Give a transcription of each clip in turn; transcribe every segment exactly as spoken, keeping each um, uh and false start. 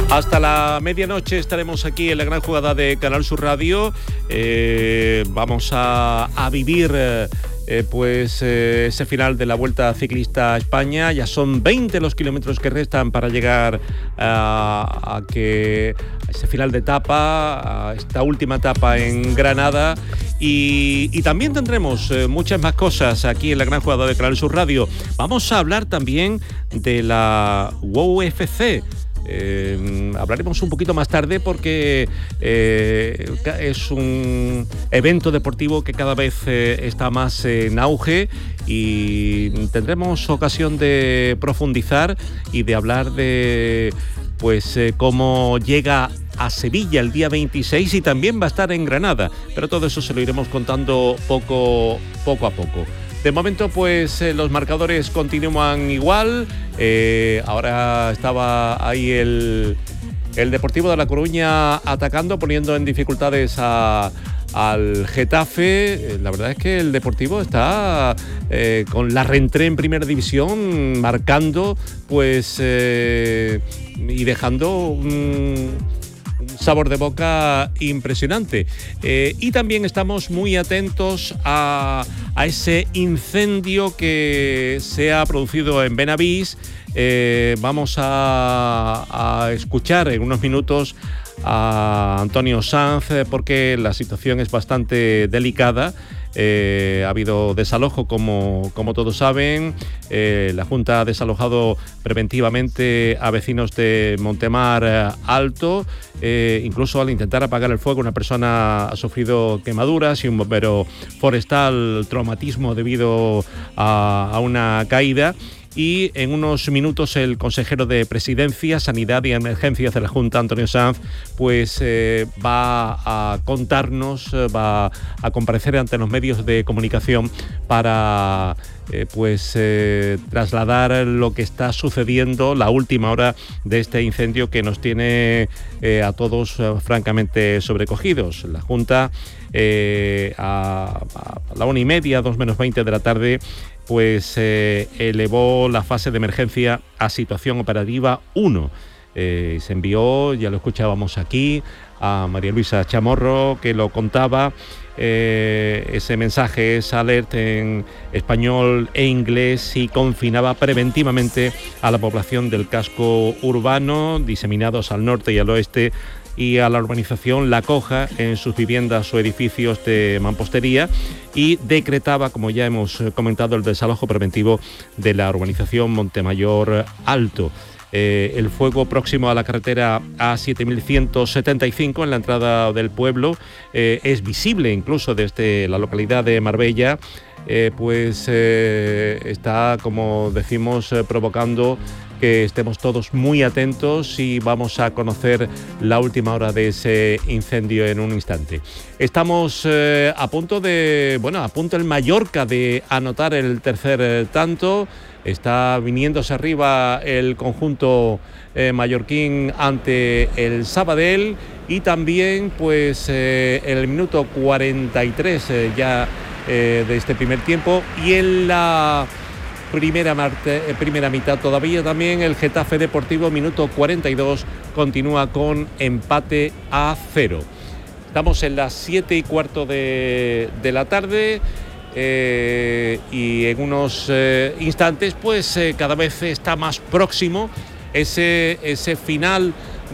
Hasta la medianoche estaremos aquí en la gran jugada de Canal Sur Radio. Eh, vamos a, a vivir eh, pues eh, ese final de la Vuelta Ciclista a España. Ya son veinte los kilómetros que restan para llegar a, a que a ese final de etapa, a esta última etapa en Granada. Y, y también tendremos eh, muchas más cosas aquí en la gran jugada de Canal Sur Radio. Vamos a hablar también de la U F C. Eh, hablaremos un poquito más tarde porque eh, es un evento deportivo que cada vez eh, está más en auge y tendremos ocasión de profundizar y de hablar de pues eh, cómo llega a Sevilla el día veintiséis y también va a estar en Granada, pero todo eso se lo iremos contando poco, poco a poco. De momento, pues eh, los marcadores continúan igual. Eh, ahora estaba ahí el, el Deportivo de La Coruña atacando, poniendo en dificultades a, al Getafe. Eh, la verdad es que el Deportivo está eh, con la reentré en Primera División, marcando pues eh, y dejando un sabor de boca impresionante. Eh, y también estamos muy atentos a, a ese incendio que se ha producido en Benavís. Eh, vamos a, a escuchar en unos minutos a Antonio Sanz porque la situación es bastante delicada. Eh, ha habido desalojo, como, como todos saben. Eh, la Junta ha desalojado preventivamente a vecinos de Montemar Alto. Eh, incluso al intentar apagar el fuego, una persona ha sufrido quemaduras y un bombero forestal traumatismo debido a, a una caída. Y en unos minutos el consejero de Presidencia, Sanidad y Emergencias de la Junta, Antonio Sanz, pues eh, va a contarnos, va a comparecer ante los medios de comunicación para eh, pues eh, trasladar lo que está sucediendo, la última hora de este incendio que nos tiene eh, a todos eh, francamente sobrecogidos. La Junta eh, a, a la una y media, dos menos veinte de la tarde, pues eh, elevó la fase de emergencia a situación operativa uno. Eh, se envió, ya lo escuchábamos aquí, a María Luisa Chamorro, que lo contaba. Eh, ese mensaje es alert en español e inglés y confinaba preventivamente a la población del casco urbano, diseminados al norte y al oeste, y a la urbanización La Coja en sus viviendas o edificios de mampostería, y decretaba, como ya hemos comentado, el desalojo preventivo de la urbanización Montemayor Alto. Eh, el fuego próximo a la carretera A siete mil ciento setenta y cinco en la entrada del pueblo eh, es visible incluso desde la localidad de Marbella. Eh, pues eh, está, como decimos, eh, provocando que estemos todos muy atentos y vamos a conocer la última hora de ese incendio en un instante. Estamos eh, a punto de, bueno, a punto el Mallorca de anotar el tercer eh, tanto. Está viniéndose arriba el conjunto eh, mallorquín ante el Sabadell y también pues eh, en el minuto cuarenta y tres eh, ya eh, de este primer tiempo y en la Primera, marte, primera mitad todavía también el Getafe Deportivo, minuto cuarenta y dos, continúa con empate a cero. Estamos en las siete y cuarto de, de la tarde eh, y en unos eh, instantes pues eh, cada vez está más próximo ese, ese final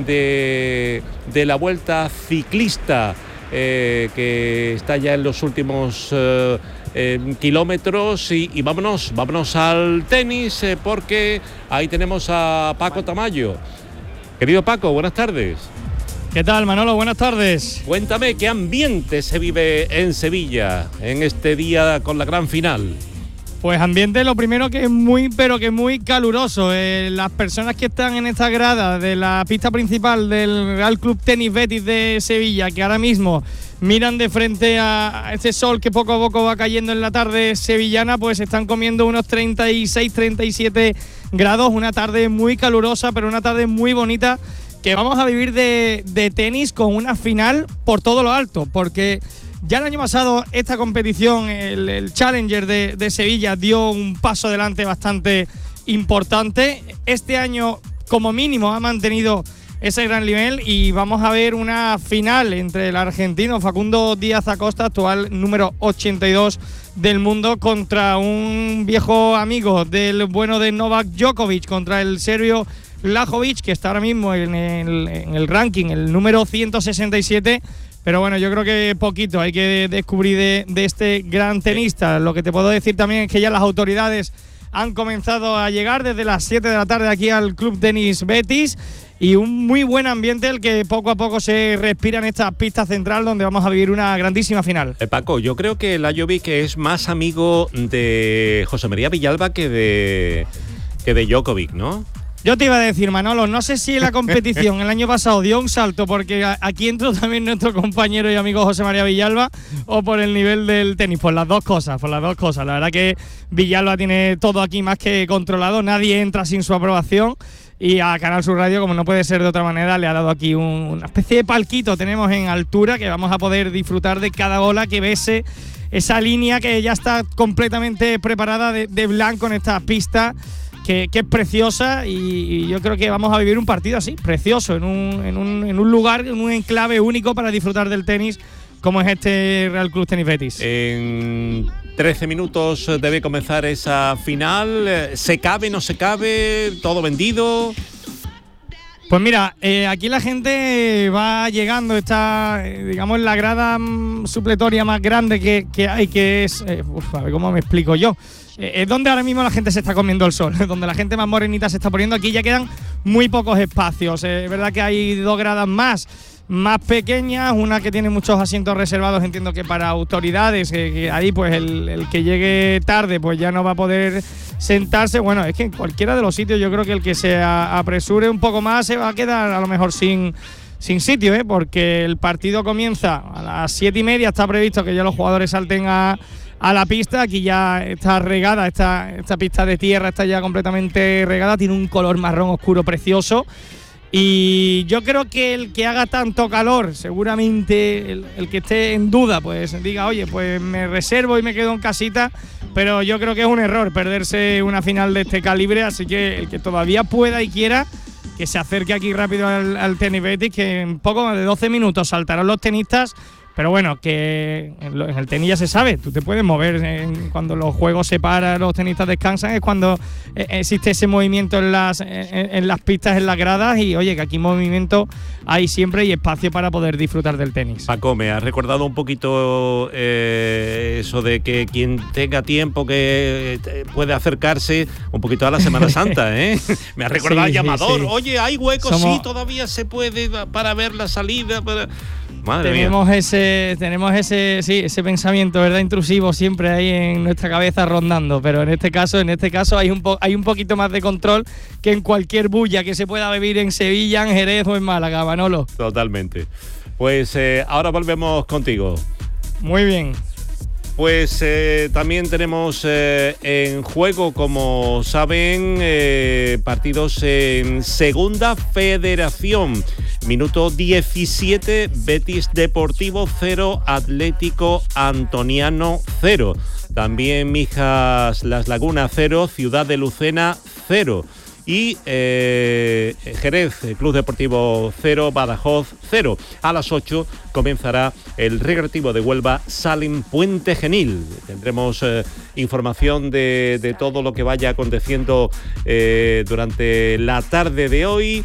de, de la Vuelta Ciclista eh, que está ya en los últimos Eh, Eh, kilómetros y, y vámonos, vámonos al tenis eh, porque ahí tenemos a Paco Tamayo. Querido Paco, buenas tardes. ¿Qué tal, Manolo? Buenas tardes. Cuéntame qué ambiente se vive en Sevilla en este día con la gran final. Pues ambiente, lo primero, que es muy, pero que muy caluroso. Eh, las personas que están en esta grada de la pista principal del Real Club Tenis Betis de Sevilla, que ahora mismo miran de frente a ese sol que poco a poco va cayendo en la tarde sevillana, pues están comiendo unos treinta y seis, treinta y siete grados. Una tarde muy calurosa, pero una tarde muy bonita que vamos a vivir de, de tenis con una final por todo lo alto, porque ya el año pasado esta competición, el, el Challenger de, de Sevilla, dio un paso adelante bastante importante. Este año, como mínimo, ha mantenido ese gran nivel y vamos a ver una final entre el argentino Facundo Díaz Acosta, actual número ochenta y dos del mundo, contra un viejo amigo del bueno de Novak Djokovic, contra el serbio Lajovic, que está ahora mismo en el, en el ranking, el número ciento sesenta y siete. Pero bueno, yo creo que poquito hay que descubrir de, de este gran tenista. Lo que te puedo decir también es que ya las autoridades han comenzado a llegar desde las siete de la tarde aquí al Club Tenis Betis, y un muy buen ambiente el que poco a poco se respira en esta pista central donde vamos a vivir una grandísima final. Eh, Paco, yo creo que Lajovic es más amigo de José María Villalba que de, que de Djokovic, ¿no? Yo te iba a decir, Manolo, no sé si la competición el año pasado dio un salto porque aquí entró también nuestro compañero y amigo José María Villalba, o por el nivel del tenis, por las dos cosas, por las dos cosas. La verdad que Villalba tiene todo aquí más que controlado, nadie entra sin su aprobación, y a Canal Sur Radio, como no puede ser de otra manera, le ha dado aquí un, una especie de palquito, tenemos en altura, que vamos a poder disfrutar de cada bola que bese esa línea que ya está completamente preparada de, de blanco en esta pista. Que, que es preciosa, y, y yo creo que vamos a vivir un partido así, precioso, en un, en, un, en un lugar, en un enclave único para disfrutar del tenis, como es este Real Club Tenis Betis. En trece minutos debe comenzar esa final. ¿Se cabe, no se cabe? ¿Todo vendido? Pues mira, eh, aquí la gente va llegando, está, eh, digamos, la grada mm, supletoria más grande que, que hay, que es, eh, uf, a ver cómo me explico yo. Es donde ahora mismo la gente se está comiendo el sol, donde la gente más morenita se está poniendo. Aquí ya quedan muy pocos espacios. Es verdad que hay dos gradas más, más pequeñas, una que tiene muchos asientos reservados, entiendo que para autoridades, que, que ahí pues el, el que llegue tarde pues ya no va a poder sentarse. Bueno, es que en cualquiera de los sitios yo creo que el que se apresure un poco más se va a quedar a lo mejor sin... sin sitio, ¿eh? Porque el partido comienza a las siete y media, está previsto que ya los jugadores salten a, a la pista. Aquí ya está regada, esta, esta pista de tierra está ya completamente regada, tiene un color marrón oscuro precioso, y yo creo que el que haga tanto calor, seguramente el, el que esté en duda, pues diga, oye, pues me reservo y me quedo en casita, pero yo creo que es un error perderse una final de este calibre, así que el que todavía pueda y quiera, que se acerque aquí rápido al, al Tenis Betis, que en poco más de doce minutos saltarán los tenistas. Pero bueno, que en, lo, en el tenis ya se sabe, tú te puedes mover en, cuando los juegos se paran, los tenistas descansan, es cuando eh, existe ese movimiento en las, en, en las pistas, en las gradas, y oye, que aquí movimiento hay siempre y espacio para poder disfrutar del tenis. Paco, me has recordado un poquito eh, eso de que quien tenga tiempo que eh, puede acercarse un poquito a la Semana Santa, ¿eh? Me has recordado sí, al llamador, sí, sí. Oye, hay huecos, Somos... sí, todavía se puede para ver la salida, para... Madre tenemos mía. ese tenemos ese sí ese pensamiento, ¿verdad?, intrusivo siempre ahí en nuestra cabeza rondando, pero en este caso en este caso hay un po, hay un poquito más de control que en cualquier bulla que se pueda vivir en Sevilla, en Jerez o en Málaga, Manolo. Totalmente. Pues eh, ahora volvemos contigo. Muy bien. Pues eh, también tenemos eh, en juego, como saben, eh, partidos en Segunda Federación. Minuto diecisiete, Betis Deportivo cero, Atlético Antoniano cero. También Mijas Las Lagunas cero, Ciudad de Lucena cero. Y eh, Jerez, Club Deportivo cero, Badajoz cero. A las ocho comenzará el Recreativo de Huelva, Salim Puente Genil. Tendremos eh, información de, de todo lo que vaya aconteciendo eh, durante la tarde de hoy.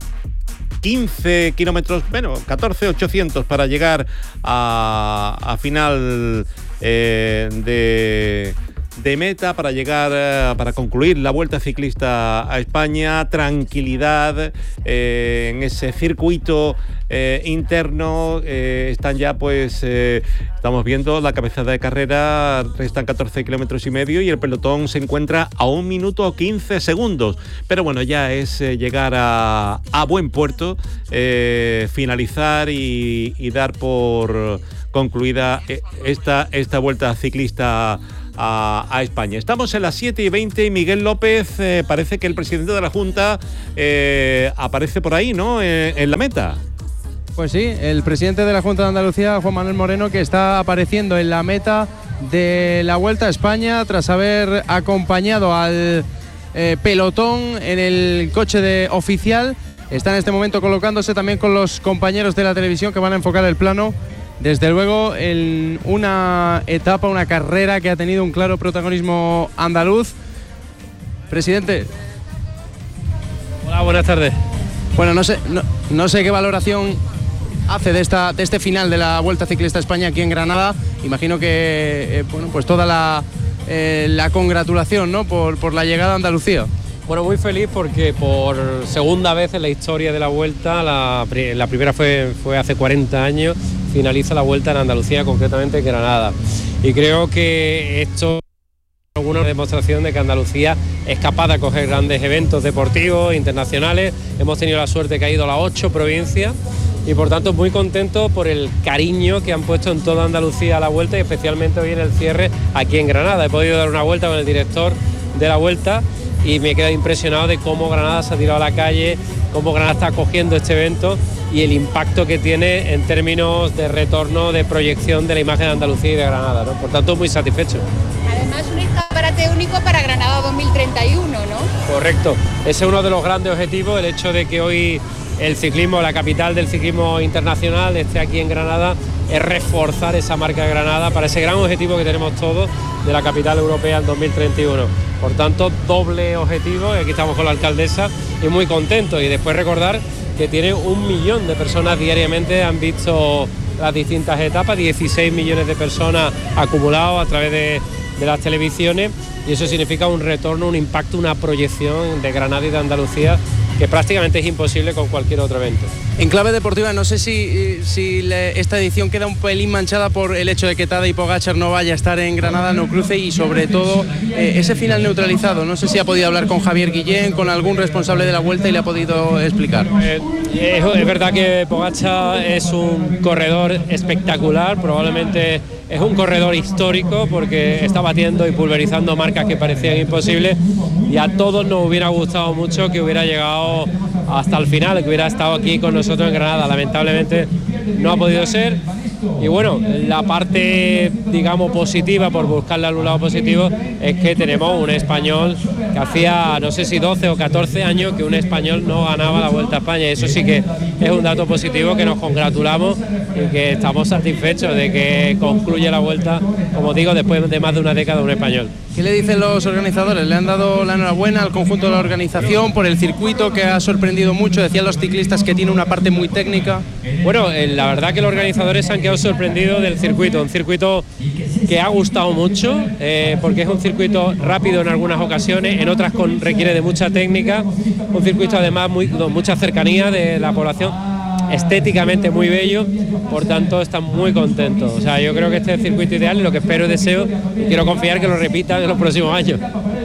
quince kilómetros, bueno, catorce ochocientos para llegar a, a final eh, de... de meta, para llegar, eh, para concluir la Vuelta Ciclista a España. Tranquilidad eh, en ese circuito eh, interno. Eh, están ya, pues, eh, estamos viendo la cabezada de carrera, restan catorce kilómetros y medio y el pelotón se encuentra a un minuto quince segundos. Pero bueno, ya es eh, llegar a, a buen puerto, eh, finalizar y, y dar por concluida esta, esta Vuelta Ciclista A, a España. Estamos en las siete y veinte y Miguel López, eh, parece que el presidente de la Junta eh, aparece por ahí, ¿no?, eh, en la meta. Pues sí, el presidente de la Junta de Andalucía, Juan Manuel Moreno, que está apareciendo en la meta de la Vuelta a España tras haber acompañado al eh, pelotón en el coche de oficial está en este momento colocándose también con los compañeros de la televisión que van a enfocar el plano. Desde luego, en una etapa, una carrera que ha tenido un claro protagonismo andaluz. Presidente. Hola, buenas tardes. Bueno, no sé, no, no sé qué valoración hace de esta de este final de la Vuelta Ciclista a España aquí en Granada. Imagino que eh, bueno, pues toda la, eh, la congratulación, ¿no?, por, por la llegada a Andalucía. Bueno, muy feliz porque por segunda vez en la historia de la Vuelta, la, la primera fue, fue hace cuarenta años, finaliza la Vuelta en Andalucía, concretamente en Granada. Y creo que esto es una demostración de que Andalucía es capaz de acoger grandes eventos deportivos internacionales. Hemos tenido la suerte que ha ido a las ocho provincias y por tanto muy contento por el cariño que han puesto en toda Andalucía a la Vuelta y especialmente hoy en el cierre aquí en Granada. He podido dar una vuelta con el director de la Vuelta y me he quedado impresionado de cómo Granada se ha tirado a la calle, cómo Granada está acogiendo este evento y el impacto que tiene en términos de retorno, de proyección de la imagen de Andalucía y de Granada, ¿no? Por tanto, muy satisfecho. Además, un escaparate único para Granada dos mil treinta y uno, ¿no? Correcto. Ese es uno de los grandes objetivos, el hecho de que hoy el ciclismo, la capital del ciclismo internacional, esté aquí en Granada, es reforzar esa marca de Granada para ese gran objetivo que tenemos todos de la capital europea en dos mil treinta y uno. Por tanto, doble objetivo, y aquí estamos con la alcaldesa y muy contentos. Y después recordar que tiene un millón de personas diariamente han visto las distintas etapas, dieciséis millones de personas acumulados a través de, de las televisiones, y eso significa un retorno, un impacto, una proyección de Granada y de Andalucía que prácticamente es imposible con cualquier otro evento. En clave deportiva, no sé si, si le, esta edición queda un pelín manchada por el hecho de que Tadej Pogačar no vaya a estar en Granada, no cruce, y sobre todo eh, ese final neutralizado. No sé si ha podido hablar con Javier Guillén, con algún responsable de la Vuelta, y le ha podido explicar. Eh, es, es verdad que Pogačar es un corredor espectacular, probablemente es un corredor histórico porque está batiendo y pulverizando marcas que parecían imposibles, y a todos nos hubiera gustado mucho que hubiera llegado hasta el final, que hubiera estado aquí con nosotros en Granada. Lamentablemente no ha podido ser. Y bueno, la parte, digamos, positiva, por buscarle algún lado positivo, es que tenemos un español que hacía, no sé si doce o catorce años que un español no ganaba la Vuelta a España. Eso sí que es un dato positivo, que nos congratulamos y que estamos satisfechos de que concluye la Vuelta, como digo, después de más de una década un español. ¿Qué le dicen los organizadores? ¿Le han dado la enhorabuena al conjunto de la organización por el circuito, que ha sorprendido mucho? Decían los ciclistas que tiene una parte muy técnica. Bueno, eh, la verdad que los organizadores se han quedado sorprendidos del circuito, un circuito que ha gustado mucho, eh, porque es un circuito rápido en algunas ocasiones, en otras con, requiere de mucha técnica, un circuito además muy, no, mucha cercanía de la población, estéticamente muy bello, por tanto están muy contentos. O sea, yo creo que este es el circuito ideal y lo que espero y deseo, y quiero confiar que lo repitan en los próximos años.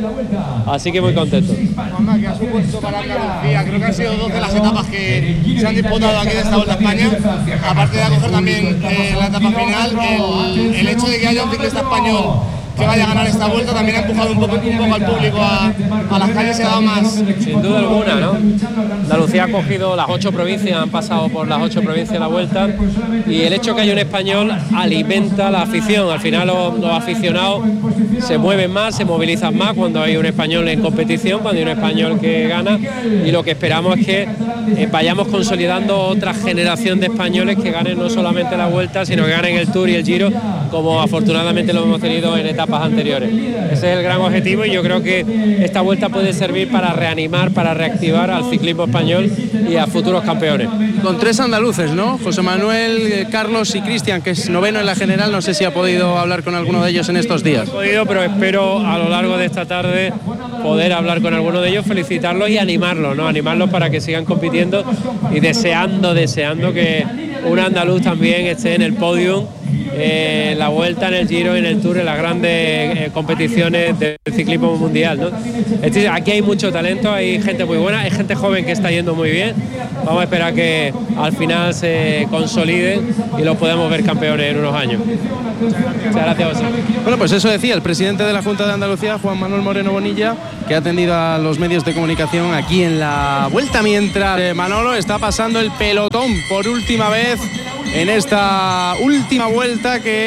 Así que muy contento. Mamá, ¿qué ha supuesto para Andalucía? Creo que han sido dos de las etapas que se han disputado aquí de esta Vuelta a España, aparte de acoger también eh, la etapa final, el, el hecho de que haya un ciclista español que vaya a ganar esta Vuelta también ha empujado un poco, un poco al público a, a las calles, se ha dado más. Sin duda alguna, ¿no? Andalucía ha cogido las ocho provincias, han pasado por las ocho provincias la Vuelta, y el hecho que haya un español alimenta la afición. Al final los, los aficionados se mueven más, se movilizan más cuando hay un español en competición, cuando hay un español que gana, y lo que esperamos es que eh, vayamos consolidando otra generación de españoles que ganen no solamente la Vuelta, sino que ganen el Tour y el Giro, como afortunadamente lo hemos tenido en etapas anteriores. Ese es el gran objetivo, y yo creo que esta Vuelta puede servir para reanimar, para reactivar al ciclismo español y a futuros campeones. Con tres andaluces, ¿no? José Manuel, Carlos y Cristian, que es noveno en la general. No sé si ha podido hablar con alguno de ellos en estos días. No he podido, pero espero a lo largo de esta tarde poder hablar con alguno de ellos, felicitarlos y animarlos, ¿no? Animarlos para que sigan compitiendo, y deseando, deseando que un andaluz también esté en el podium, eh, en la Vuelta, en el Giro, en el Tour, en las grandes eh, competiciones del ciclismo mundial, ¿no? Este, aquí hay mucho talento, hay gente muy buena, hay gente joven que está yendo muy bien. Vamos a esperar que al final se consoliden y los podamos ver campeones en unos años. Muchas gracias, José. Bueno, pues eso decía el presidente de la Junta de Andalucía, Juan Manuel Moreno Bonilla, que ha atendido a los medios de comunicación aquí en la Vuelta, mientras eh, Manolo está pasando el pelotón por última vez en esta última vuelta que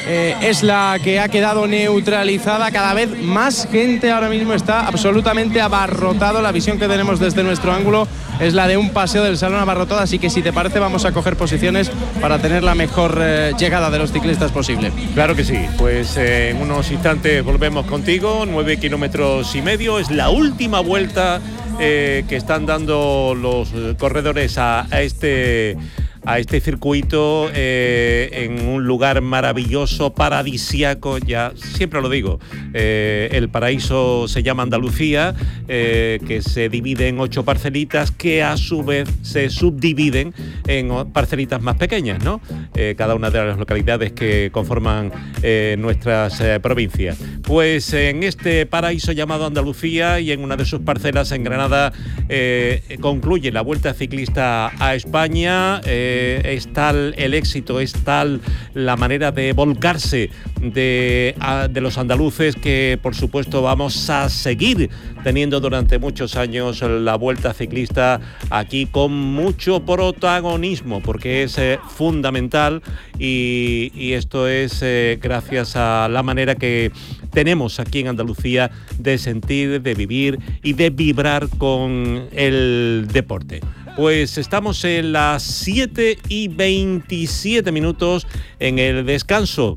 eh, es la que ha quedado neutralizada. Cada vez más gente ahora mismo, está absolutamente abarrotado. La visión que tenemos desde nuestro ángulo es la de un paseo del salón abarrotado, así que si te parece vamos a coger posiciones para tener la mejor eh, llegada de los ciclistas posible. Claro que sí, pues eh, en unos instantes volvemos contigo. Nueve kilómetros y medio, es la última vuelta eh, que están dando los corredores a, a este a este circuito eh, en un lugar maravilloso, paradisíaco. Ya siempre lo digo, eh, el paraíso se llama Andalucía, eh, que se divide en ocho parcelitas que a su vez se subdividen en parcelitas más pequeñas, ¿no? Eh, cada una de las localidades que conforman eh, nuestras eh, provincias. Pues en este paraíso llamado Andalucía y en una de sus parcelas en Granada eh, concluye la Vuelta Ciclista a España. Eh, es tal el éxito, es tal la manera de volcarse de, a, de los andaluces que por supuesto vamos a seguir teniendo durante muchos años la Vuelta Ciclista aquí con mucho protagonismo, porque es eh, fundamental y, y esto es eh, gracias a la manera que tenemos aquí en Andalucía de sentir, de vivir y de vibrar con el deporte. Pues estamos en las siete y veintisiete minutos en el descanso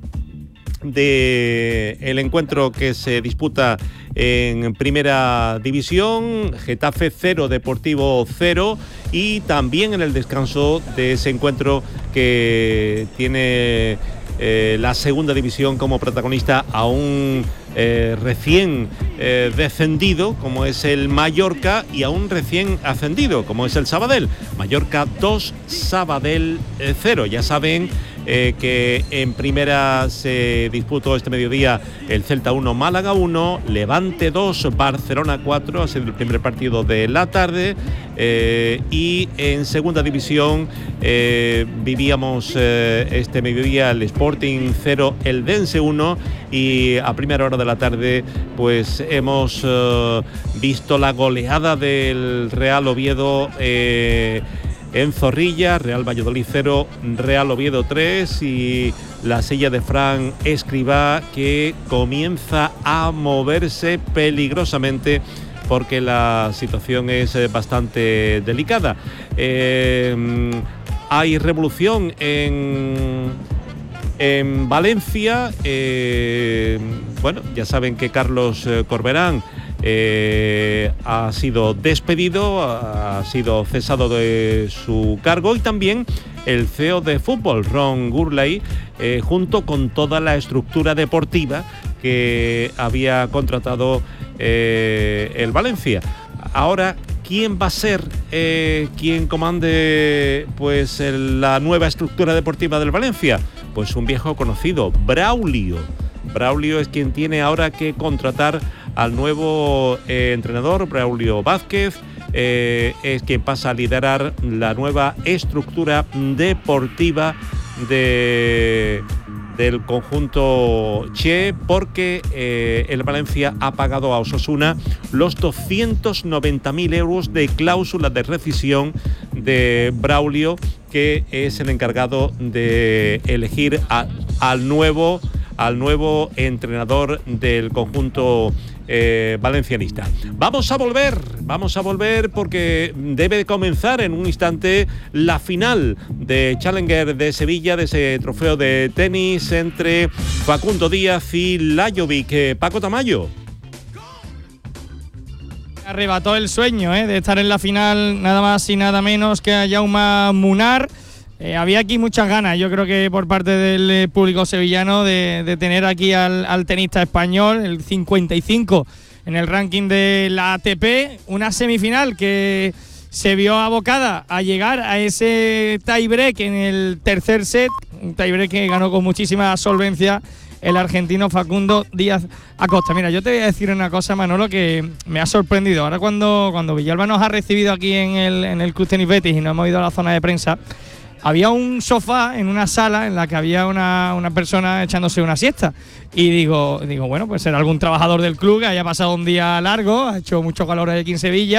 del encuentro que se disputa en Primera División, Getafe cero, Deportivo cero, y también en el descanso de ese encuentro que tiene eh, la Segunda División como protagonista a un eh, recién eh, descendido como es el Mallorca y a un recién ascendido como es el Sabadell. Mallorca dos, Sabadell cero. Ya saben Eh, que en primera se disputó este mediodía el Celta uno, Málaga uno, Levante dos, Barcelona cuatro, ha sido el primer partido de la tarde, eh, y en segunda división eh, vivíamos eh, este mediodía el Sporting cero, Eldense uno, y a primera hora de la tarde pues hemos eh, visto la goleada del Real Oviedo eh, en Zorrilla, Real Valladolid cero, Real Oviedo tres, y la silla de Fran Escribá que comienza a moverse peligrosamente porque la situación es bastante delicada. Eh, hay revolución en, en Valencia. Eh, bueno, ya saben que Carlos Corberán Eh, ha sido despedido, ha sido cesado de su cargo, y también el C E O de fútbol, Ron Gurley, eh, junto con toda la estructura deportiva que había contratado eh, el Valencia. Ahora, ¿quién va a ser eh, quien comande pues el, la nueva estructura deportiva del Valencia? Pues un viejo conocido, Braulio. Braulio es quien tiene ahora que contratar al nuevo eh, entrenador, Braulio Vázquez, eh, es quien pasa a liderar la nueva estructura deportiva de, del conjunto Che, porque eh, el Valencia ha pagado a Osasuna los doscientos noventa mil euros de cláusula de rescisión de Braulio, que es el encargado de elegir a, al nuevo al nuevo entrenador del conjunto eh, valencianista. Vamos a volver, vamos a volver porque debe comenzar en un instante la final de Challenger de Sevilla, de ese trofeo de tenis entre Facundo Díaz y Lajovic. Paco Tamayo. Arrebató el sueño ¿eh? de estar en la final, nada más y nada menos que a Jaume Munar. Eh, había aquí muchas ganas, yo creo que por parte del eh, público sevillano, de, de tener aquí al, al tenista español, el cincuenta y cinco en el ranking de la A T P, una semifinal que se vio abocada a llegar a ese tiebreak en el tercer set, un tiebreak que ganó con muchísima solvencia el argentino Facundo Díaz Acosta. Mira, yo te voy a decir una cosa, Manolo, que me ha sorprendido. Ahora cuando, cuando Villalba nos ha recibido aquí en el, en el Club Tenis Betis y nos hemos ido a la zona de prensa, había un sofá en una sala en la que había una, una persona echándose una siesta. Y digo, digo, bueno, pues será algún trabajador del club que haya pasado un día largo, ha hecho mucho calor aquí en Sevilla,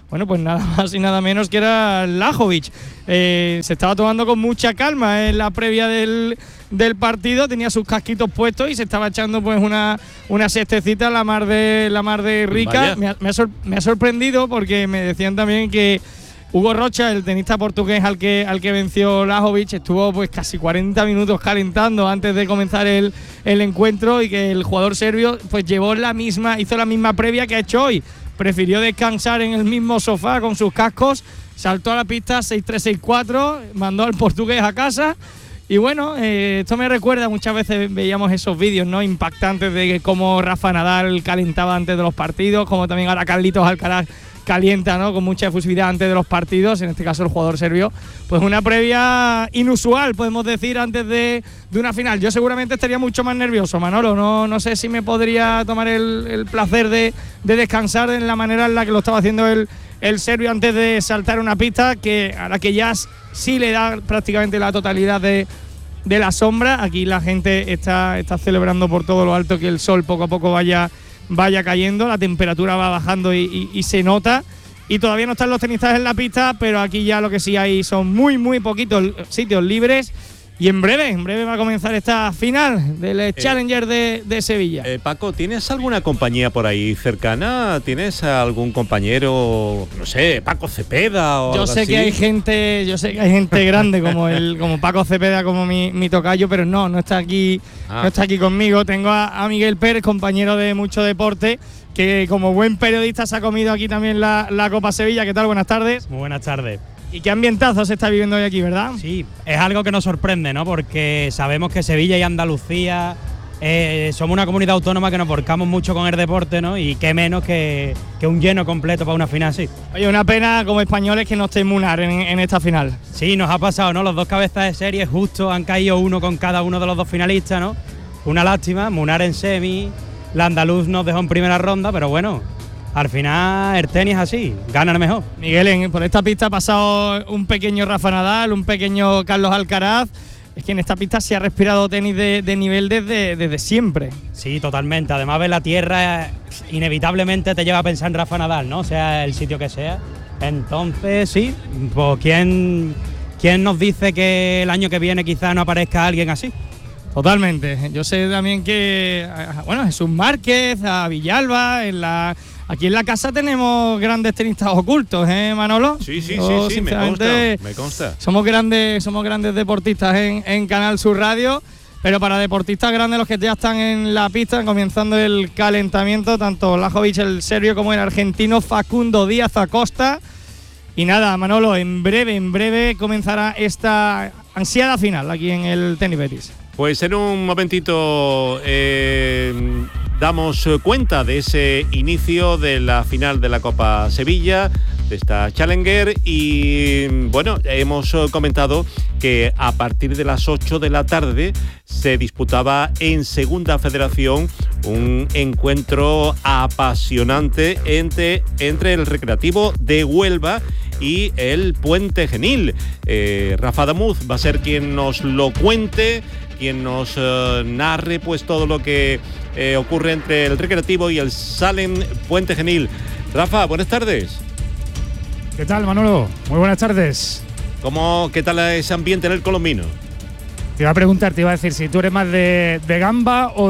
bueno, pues nada más y nada menos que era Lajovic. Eh, se estaba tomando con mucha calma en la previa del, del partido, tenía sus casquitos puestos y se estaba echando pues una, una siestecita la mar de, la mar de rica. Me ha, me, ha sor, me ha sorprendido porque me decían también que Hugo Rocha, el tenista portugués al que, al que venció Lajovic, estuvo pues casi cuarenta minutos calentando antes de comenzar el, el encuentro, y que el jugador serbio pues llevó la misma, hizo la misma previa que ha hecho hoy. Prefirió descansar en el mismo sofá con sus cascos, saltó a la pista seis tres seis cuatro, mandó al portugués a casa. Y bueno, eh, esto me recuerda, muchas veces veíamos esos vídeos, ¿no?, impactantes de cómo Rafa Nadal calentaba antes de los partidos, como también ahora Carlitos Alcaraz calienta, ¿no?, con mucha efusividad antes de los partidos, en este caso el jugador serbio. Pues una previa inusual, podemos decir, antes de, de una final. Yo seguramente estaría mucho más nervioso, Manolo. No, no sé si me podría tomar el, el placer de, de descansar en la manera en la que lo estaba haciendo el, el serbio antes de saltar una pista que a la que ya sí le da prácticamente la totalidad de, de la sombra. Aquí la gente está, está celebrando por todo lo alto que el sol poco a poco vaya vaya cayendo, la temperatura va bajando y, y, y se nota, y todavía no están los tenistas en la pista, pero aquí ya lo que sí hay son muy muy poquitos sitios libres, y en breve, en breve va a comenzar esta final del eh, Challenger de, de Sevilla. Eh, Paco, ¿tienes alguna compañía por ahí cercana? ¿Tienes algún compañero, no sé, Paco Cepeda o yo algo sé así? que hay gente, yo sé que hay gente grande como el como Paco Cepeda, como mi, mi tocayo, pero no, no está aquí, ah. no está aquí conmigo. Tengo a, a Miguel Pérez, compañero de mucho deporte, que como buen periodista se ha comido aquí también la, la Copa Sevilla. ¿Qué tal? Buenas tardes. Muy buenas tardes. Y qué ambientazo se está viviendo hoy aquí, ¿verdad? Sí, es algo que nos sorprende, ¿no? Porque sabemos que Sevilla y Andalucía eh, somos una comunidad autónoma que nos volcamos mucho con el deporte, ¿no? Y qué menos que, que un lleno completo para una final así. Oye, una pena como españoles que no esté Munar en, en esta final. Sí, nos ha pasado, ¿no? Los dos cabezas de serie justo han caído uno con cada uno de los dos finalistas, ¿no? Una lástima, Munar en semi, la andaluz nos dejó en primera ronda, pero bueno, al final el tenis es así, gana el mejor. Miguel, en, por esta pista ha pasado un pequeño Rafa Nadal, un pequeño Carlos Alcaraz. Es que en esta pista se ha respirado tenis de, de nivel desde, desde siempre. Sí, totalmente. Además, ver la tierra inevitablemente te lleva a pensar en Rafa Nadal, ¿no? Sea el sitio que sea. Entonces, sí, pues ¿quién, quién nos dice que el año que viene quizá no aparezca alguien así? Totalmente. Yo sé también que, bueno, Jesús Márquez, a Villalba, en la... Aquí en la casa tenemos grandes tenistas ocultos, ¿eh, Manolo? Sí, sí, Yo, sí, sí, me consta, me consta. Somos grandes, somos grandes deportistas en, en Canal Sur Radio, pero para deportistas grandes, los que ya están en la pista, comenzando el calentamiento, tanto Lajovic, el serbio, como el argentino Facundo Díaz Acosta. Y nada, Manolo, en breve, en breve comenzará esta ansiada final aquí en el Tenis Betis. Pues en un momentito eh, damos cuenta de ese inicio de la final de la Copa Sevilla, de esta Challenger, y bueno, hemos comentado que a partir de las ocho de la tarde se disputaba en Segunda Federación un encuentro apasionante entre, entre el Recreativo de Huelva y el Puente Genil. Eh, Rafa Damuz va a ser quien nos lo cuente, quien nos eh, narre pues todo lo que eh, ocurre entre el Recreativo y el Salem Puente Genil. Rafa, buenas tardes. ¿Qué tal, Manolo? Muy buenas tardes. ¿Cómo, qué tal ese ambiente en el Colombino? Te iba a preguntar, te iba a decir si tú eres más de, de gamba o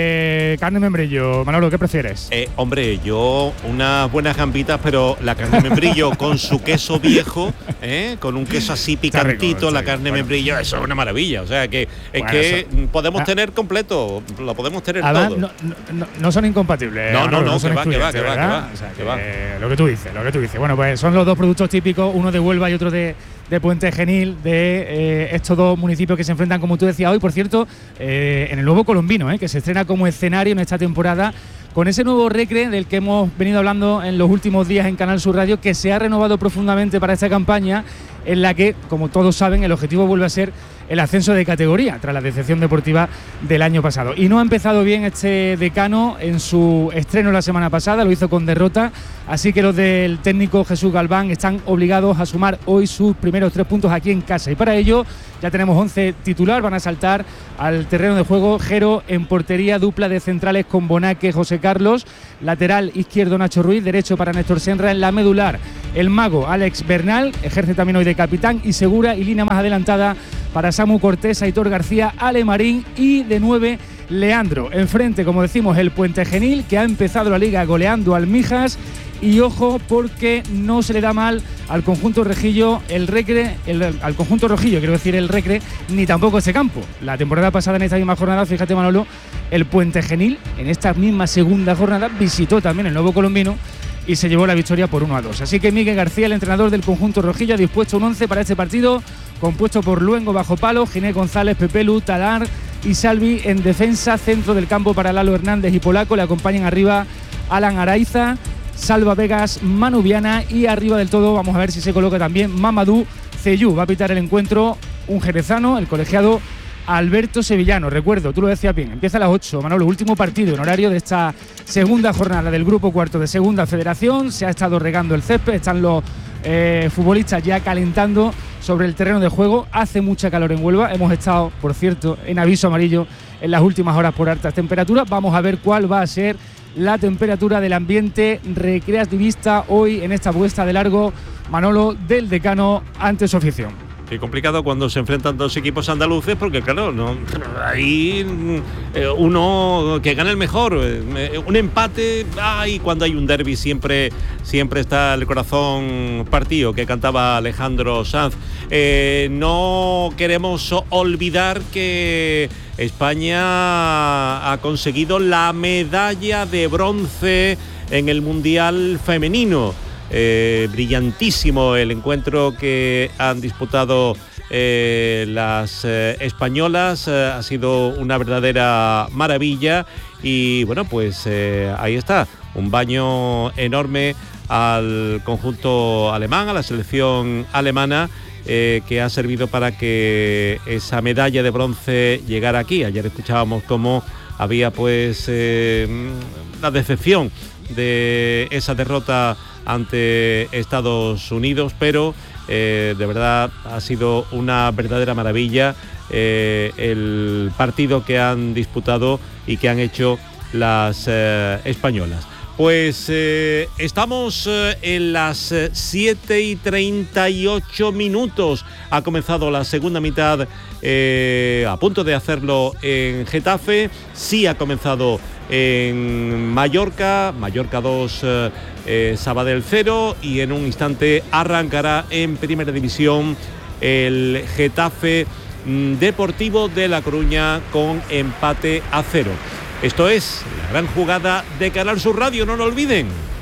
de carne de membrillo. Manolo, ¿qué prefieres? Eh, hombre, yo unas buenas gambitas, pero la carne de membrillo con su queso viejo, ¿eh? Con un queso así picantito, rico, la carne de bueno. membrillo, eso es una maravilla. O sea, que es bueno, que eso. podemos ah. tener completo, lo podemos tener Además, todo. No, no, no son incompatibles. No, no, no, no que, son va, que va, que va, que va, o sea, que que va. Eh, lo que tú dices, lo que tú dices. Bueno, pues son los dos productos típicos, uno de Huelva y otro de, de Puente Genil, de eh, estos dos municipios que se enfrentan, como tú decías hoy, por cierto, eh, en el nuevo Colombino, eh, que se estrena como escenario en esta temporada, con ese nuevo Recre del que hemos venido hablando en los últimos días en Canal Sur Radio, que se ha renovado profundamente para esta campaña, en la que, como todos saben, el objetivo vuelve a ser el ascenso de categoría tras la decepción deportiva del año pasado. Y no ha empezado bien este decano en su estreno la semana pasada, lo hizo con derrota, así que los del técnico Jesús Galván están obligados a sumar hoy sus primeros tres puntos aquí en casa, y para ello ya tenemos once titular. Van a saltar al terreno de juego Jero en portería, dupla de centrales con Bonaque, José Carlos, lateral izquierdo Nacho Ruiz, derecho para Néstor Senra, en la medular el mago Alex Bernal, ejerce también hoy de capitán y segura, y línea más adelantada para Samu Cortés, Aitor García, Ale Marín y de nueve Leandro. Enfrente, como decimos, el Puente Genil, que ha empezado la liga goleando al Mijas. Y ojo, porque no se le da mal al conjunto rejillo el Recre, el, al conjunto rojillo, quiero decir el Recre, ni tampoco ese campo. La temporada pasada, en esta misma jornada, fíjate Manolo, el Puente Genil, en esta misma segunda jornada, visitó también el Nuevo Colombino y se llevó la victoria por uno a dos. Así que Miguel García, el entrenador del conjunto rojillo, ha dispuesto un once para este partido, compuesto por Luengo bajo palo, Ginés González, Pepelu, Talar y Salvi en defensa, centro del campo para Lalo Hernández y Polaco, le acompañan arriba Alan Araiza, Salva Vegas, Manu Viana y arriba del todo vamos a ver si se coloca también Mamadou Ceyú. Va a pitar el encuentro un jerezano, el colegiado Alberto Sevillano. Recuerdo, tú lo decías bien, empieza a las ocho, Manolo, último partido en horario de esta segunda jornada del grupo cuarto de Segunda Federación. Se ha estado regando el césped, están los eh, futbolistas ya calentando sobre el terreno de juego. Hace mucha calor en Huelva, hemos estado, por cierto, en aviso amarillo en las últimas horas por altas temperaturas. Vamos a ver cuál va a ser la temperatura del ambiente recreativista hoy en esta puesta de largo, Manolo, del Decano ante su afición. Qué complicado cuando se enfrentan dos equipos andaluces, porque claro, no, ahí eh, uno que gane el mejor, eh, un empate, ay, cuando hay un derbi siempre, siempre está el corazón partido, que cantaba Alejandro Sanz. Eh, no queremos olvidar que España ha conseguido la medalla de bronce en el Mundial Femenino. Eh, brillantísimo el encuentro que han disputado eh, las eh, españolas, eh, ha sido una verdadera maravilla y bueno, pues eh, ahí está, un baño enorme al conjunto alemán, a la selección alemana, eh, que ha servido para que esa medalla de bronce llegara aquí. Ayer escuchábamos cómo había pues eh, la decepción de esa derrota ante Estados Unidos, pero eh, de verdad ha sido una verdadera maravilla eh, el partido que han disputado y que han hecho las eh, españolas. Pues eh, estamos eh, en las siete y treinta y ocho minutos. Ha comenzado la segunda mitad, eh, a punto de hacerlo en Getafe. Sí ha comenzado en Mallorca, Mallorca dos, eh, eh, Sabadell cero, y en un instante arrancará en Primera División el Getafe mm, Deportivo de La Coruña con empate a cero. Esto es la gran jugada de Canal Sur Radio, no lo olviden.